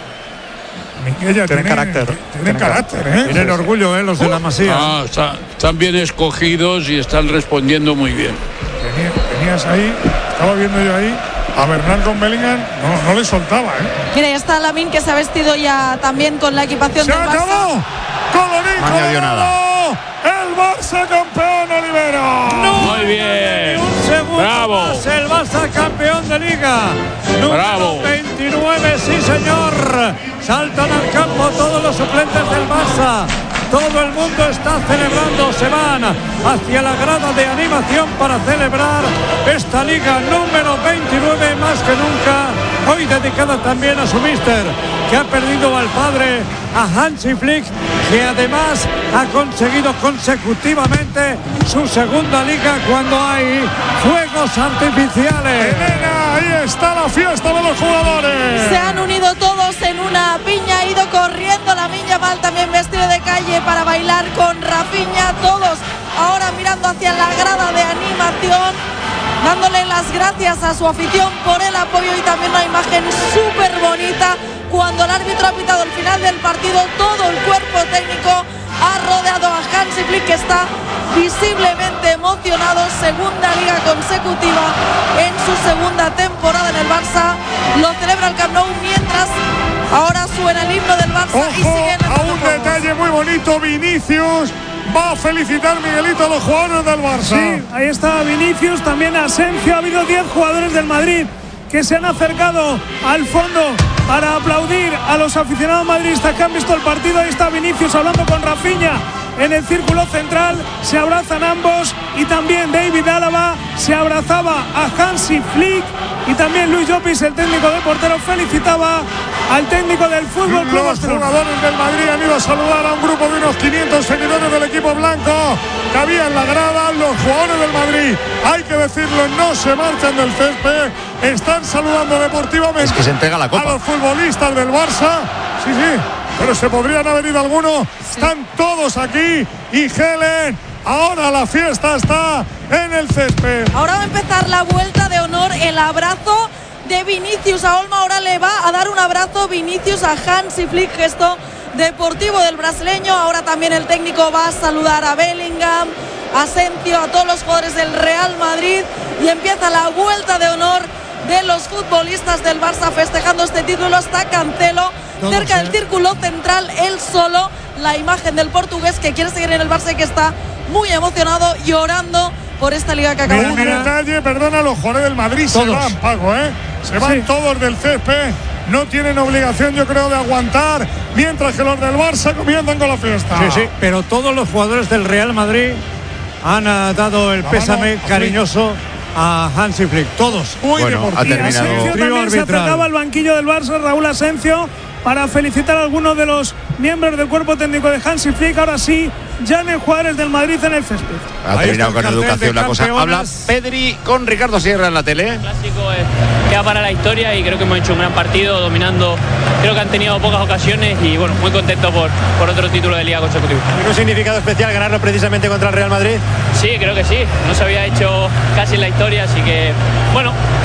Miguel, ya tienen tienen carácter. Tienen, Tienen carácter, ¿eh? Tienen orgullo, ¿eh? Los de la Masía. Ah, está, están bien escogidos y están respondiendo muy bien. Tenía, tenías ahí, estaba viendo yo ahí, a Bernal con Bellingham, no, no le soltaba, ¿eh? Mira, está Lamine, que se ha vestido ya también con la equipación ¡Se del acabó! Barça. ¡Colorín, No añadió colorado! ¡El Barça campeón, Olivero! No, Muy bien. Un segundo Bravo. más, el Barça campeón de Liga. Número Bravo. veintinueve, sí señor. Saltan al campo todos los suplentes del Barça. Todo el mundo está celebrando, se van hacia la grada de animación para celebrar esta Liga número veintinueve, más que nunca. Hoy dedicada también a su míster, que ha perdido al padre, a Hansi Flick, que además ha conseguido consecutivamente su segunda Liga cuando hay fuegos artificiales. Elena, ahí está la fiesta de los jugadores. Se han unido todos en una piña, ha ido corriendo Lamine Yamal, también vestido de calle, para bailar con Rafinha. Todos ahora mirando hacia la grada de animación, dándole las gracias a su afición por el apoyo, y también una imagen súper bonita cuando el árbitro ha pitado el final del partido. Todo el cuerpo técnico ha rodeado a Hansi Flick, que está visiblemente emocionado. Segunda Liga consecutiva en su segunda temporada en el Barça. Lo celebra el Camp Nou mientras ahora suena el himno del Barça. Ojo y siguen a un juegos. detalle muy bonito. Vinicius va a felicitar, Miguelito, a los jugadores del Barça. Sí, ahí está Vinicius, también Asensio. Ha habido diez jugadores del Madrid que se han acercado al fondo para aplaudir a los aficionados madridistas que han visto el partido. Ahí está Vinicius hablando con Rafinha en el círculo central. Se abrazan ambos, y también David Álava se abrazaba a Hansi Flick, y también Luis Llopis, el técnico de porteros, felicitaba al técnico del Fútbol Club Los Barcelona. jugadores del Madrid han ido a saludar a un grupo de unos quinientos seguidores del equipo blanco que había en la grada. Los jugadores del Madrid, hay que decirlo, no se marchan del césped, están saludando deportivamente. Es que se entrega la copa. A los futbolistas del Barça. Sí, sí, pero se podrían haber ido algunos. Están todos aquí. Y Helen, ahora la fiesta está en el césped. Ahora va a empezar la vuelta de honor, el abrazo de Vinicius a Olmo. Ahora le va a dar un abrazo Vinicius a Hansi Flick, gesto deportivo del brasileño. Ahora también el técnico va a saludar a Bellingham, a Asensio, a todos los jugadores del Real Madrid, y empieza la vuelta de honor de los futbolistas del Barça festejando este título. Está Cancelo Todos, cerca ¿eh? del círculo central, él solo, la imagen del portugués que quiere seguir en el Barça y que está muy emocionado, llorando por esta liga que acaba Mira, de un ganar. detalle, perdona, los jugadores del Madrid Todos. se van, Paco, ¿eh? Se van Sí. todos del césped. No tienen obligación, yo creo, de aguantar, mientras que los del Barça comienzan con la fiesta. Sí, sí, pero todos los jugadores del Real Madrid han ah, dado el La pésame mano a cariñoso a Hansi Flick, todos. Muy Bueno, deportivo. ha terminado. Asensio Trío también se arbitral. acercaba al banquillo del Barça, Raúl Asensio, para felicitar a algunos de los miembros del cuerpo técnico de Hansi Flick. Ahora sí, ya en el jugadores del Madrid en el césped. Ha Ahí terminado está el con cartel educación de la cosa. Habla campeones. Pedri con Ricardo Sierra en la tele. Clásico eh, queda para la historia, y creo que hemos hecho un gran partido dominando. Creo que han tenido pocas ocasiones, y bueno, muy contento por, por otro título de liga consecutivo. ¿Tiene un significado especial ganarlo precisamente contra el Real Madrid? Sí, creo que sí, no se había hecho casi en la historia, así que bueno, creo que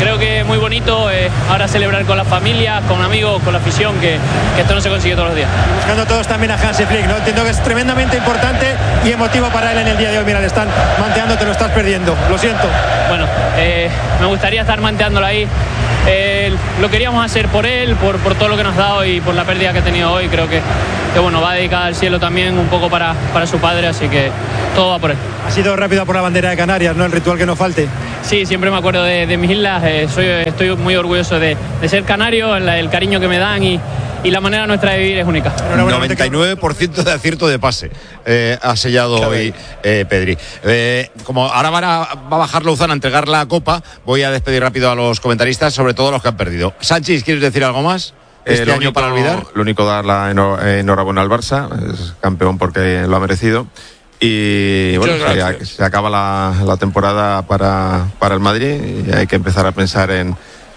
muy bonito eh, ahora celebrar con la familia, con amigos, con la afición, que, que esto no se consigue todos los días. Buscando todos también a Hansi Flick, ¿no? Entiendo que es tremendamente importante y emotivo para él en el día de hoy. Mira, le están manteando, te lo estás perdiendo, lo siento. Bueno, eh, me gustaría estar manteándolo ahí. Eh, lo queríamos hacer por él, por, por todo lo que nos ha dado y por la pérdida que ha tenido hoy. Creo que, que bueno, va dedicada al cielo también un poco para, para su padre, así que todo va por él. Ha sido rápido por la bandera de Canarias, ¿no? El ritual que no falte. Sí, siempre me acuerdo de, de mis islas. Eh, soy, estoy muy orgulloso de, de ser canario, el, el cariño que me dan y, y la manera nuestra de vivir es única. noventa y nueve por ciento de acierto de pase eh, ha sellado claro. hoy eh, Pedri. Eh, como ahora van a, va a bajar Louzán a entregar la copa, voy a despedir rápido a los comentaristas, sobre todo los que han perdido. Sánchez, ¿quieres decir algo más? Este eh, año único, para olvidar. Lo único, dar la enhorabuena al Barça, es campeón porque lo ha merecido. Y bueno, se, se acaba la, la temporada para, para el Madrid y hay que empezar a pensar en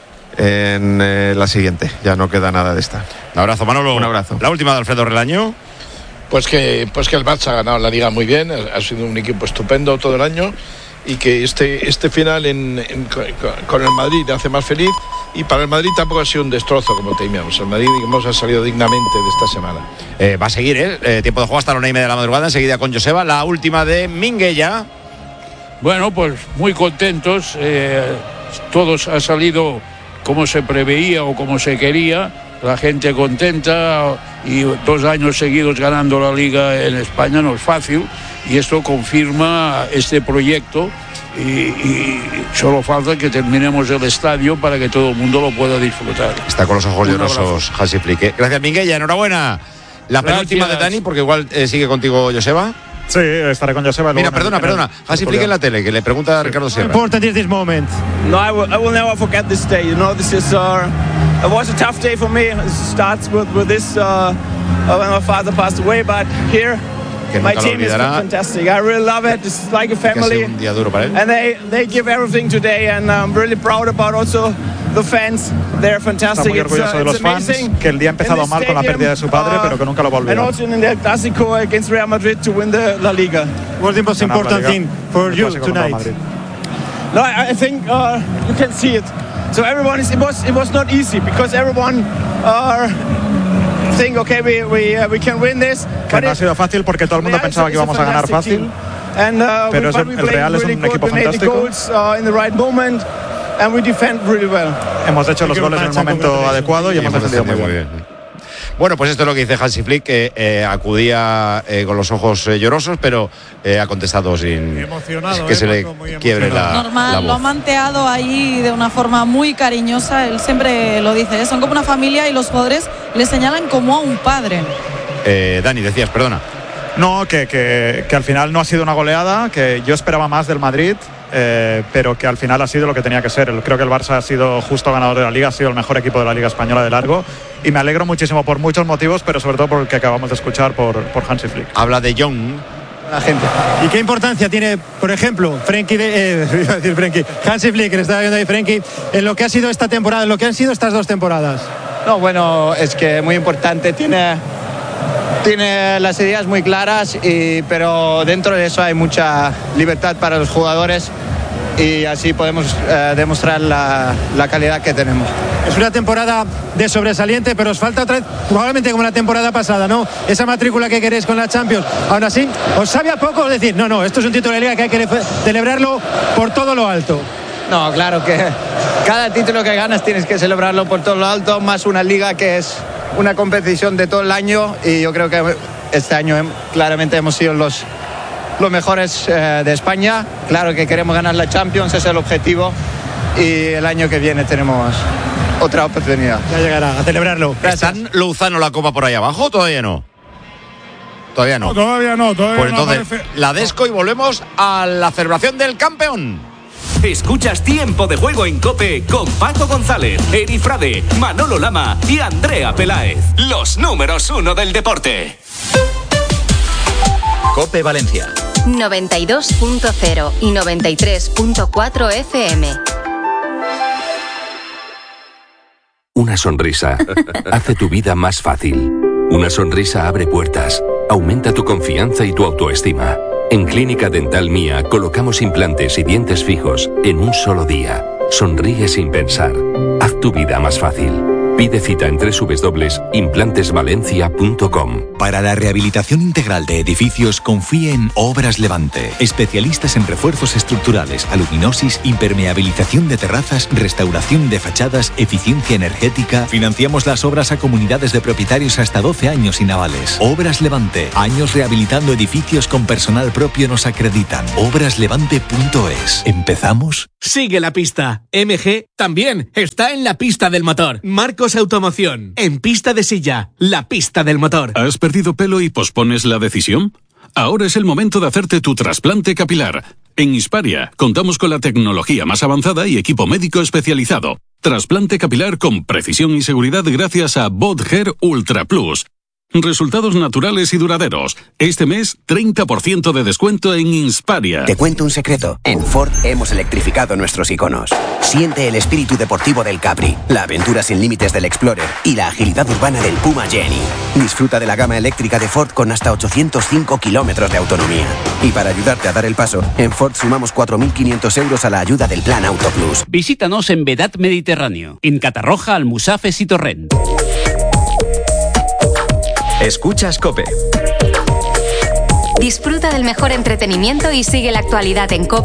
en eh, la siguiente, ya no queda nada de esta. Un abrazo, Manolo. Un abrazo. La última de Alfredo Relaño. Pues que, pues que el Barça ha ganado la Liga muy bien, ha sido un equipo estupendo todo el año y que este, este final en, en, con el Madrid te hace más feliz, y para el Madrid tampoco ha sido un destrozo como temíamos. El Madrid, digamos, ha salido dignamente de esta semana. Eh, va a seguir, ¿eh? eh tiempo de juego hasta la una y media de la madrugada, enseguida con Joseba. La última de Minguella. Bueno, pues muy contentos, eh, todos ha salido como se preveía o como se quería, la gente contenta, y dos años seguidos ganando la Liga en España no es fácil, y esto confirma este proyecto, y, y solo falta que terminemos el estadio para que todo el mundo lo pueda disfrutar. Está con los ojos llorosos Hansi Flick. Gracias, Minguella, enhorabuena. La Gracias. penúltima de Dani, porque igual eh, sigue contigo Joseba. Sí, estaré con Joseba. Mira, perdona, perdona. Hansi Flick en la tele, que le pregunta a Ricardo Sierra. How important is this moment? No, I will, I will never forget this day. You know, this is uh, it was a tough day for me. It starts with, with this uh, when my father passed away, but here my team is fantastic. I really love it. It's like a family. Un día duro para él. And they they give everything today, and I'm really proud about also the fans. They're fantastic. Está muy orgulloso de los fans, que el día ha empezado mal con la pérdida de su padre, pero que nunca lo va a olvidar. And also in the Clásico against Real Madrid to win the La Liga. What's the most important thing for you tonight? No, I, I think uh, you can see it. So everyone is. It was it was not easy because everyone uh, think okay we we uh, we can win this. Que no ha sido fácil porque todo el mundo pensaba que íbamos a ganar fácil. And, uh, pero es el, el Real es un equipo fantástico. And we defend really well. Hemos hecho los goles en el momento adecuado y hemos defendido muy bien. Bueno, pues esto es lo que dice Hansi Flick, que eh, acudía eh, con los ojos eh, llorosos, pero eh, ha contestado sin emocionado, que eh, se le quiebre la, Normal, la voz. lo ha manteado ahí de una forma muy cariñosa. Él siempre lo dice, ¿eh? Son como una familia y los jugadores le señalan como a un padre. Eh, Dani, decías, perdona. No, que, que, que al final no ha sido una goleada, que yo esperaba más del Madrid. Eh, pero que al final ha sido lo que tenía que ser. Creo que el Barça ha sido justo ganador de la Liga, ha sido el mejor equipo de la Liga Española de largo, y me alegro muchísimo por muchos motivos, pero sobre todo por el que acabamos de escuchar por, por Hansi Flick. Habla de Jong. La gente. ¿Y qué importancia tiene, por ejemplo, Frenkie de, eh, iba a decir Frenkie, Hansi Flick, que le estaba viendo ahí Frenkie, en lo que ha sido esta temporada, en lo que han sido estas dos temporadas? No, bueno, es que muy importante, tiene tiene las ideas muy claras, y, pero dentro de eso hay mucha libertad para los jugadores, y así podemos eh, demostrar la, la calidad que tenemos. Es una temporada de sobresaliente, pero os falta otra vez, probablemente como la temporada pasada, ¿no? Esa matrícula que queréis con la Champions. Aún así, ¿os sabe a poco decir, no, no, esto es un título de Liga que hay que celebrarlo por todo lo alto? No, claro que cada título que ganas tienes que celebrarlo por todo lo alto, más una Liga que es una competición de todo el año, y yo creo que este año claramente hemos sido los, los mejores eh, de España. Claro que queremos ganar la Champions, ese es el objetivo, y el año que viene tenemos otra oportunidad. Ya llegará, a celebrarlo. Gracias. ¿Están Louzán la copa por ahí abajo o todavía no? Todavía no. No, todavía no, todavía pues no entonces, aparece. la desco y volvemos a la celebración del campeón. Escuchas Tiempo de Juego en COPE con Paco González, Eri Frade, Manolo Lama y Andrea Peláez. Los números uno del deporte. COPE Valencia. noventa y dos punto cero y noventa y tres punto cuatro F M. Una sonrisa hace tu vida más fácil. Una sonrisa abre puertas, aumenta tu confianza y tu autoestima. En Clínica Dental Mía colocamos implantes y dientes fijos en un solo día. Sonríe sin pensar. Haz tu vida más fácil. Pide cita en doble u doble u doble u punto implantes valencia punto com. Para la rehabilitación integral de edificios, confíe en Obras Levante. Especialistas en refuerzos estructurales, aluminosis, impermeabilización de terrazas, restauración de fachadas, eficiencia energética. Financiamos las obras a comunidades de propietarios hasta doce años sin avales. Obras Levante. Años rehabilitando edificios con personal propio nos acreditan. obras levante punto es. ¿Empezamos? Sigue la pista. M G también está en la pista del motor. Marcos Automoción. En pista de silla. La pista del motor. ¿Has perdido pelo y pospones la decisión? Ahora es el momento de hacerte tu trasplante capilar. En Hisparia contamos con la tecnología más avanzada y equipo médico especializado. Trasplante capilar con precisión y seguridad gracias a Bodger Ultra Plus. Resultados naturales y duraderos. Este mes, treinta por ciento de descuento en Insparia. Te cuento un secreto. En Ford hemos electrificado nuestros iconos. Siente el espíritu deportivo del Capri, la aventura sin límites del Explorer y la agilidad urbana del Puma Jenny. Disfruta de la gama eléctrica de Ford con hasta ochocientos cinco kilómetros de autonomía. Y para ayudarte a dar el paso, en Ford sumamos cuatro mil quinientos euros a la ayuda del Plan Auto Plus. Visítanos en Vedat Mediterráneo, en Catarroja, Almusafes y Torrent. Escuchas COPE. Disfruta del mejor entretenimiento y sigue la actualidad en COPE.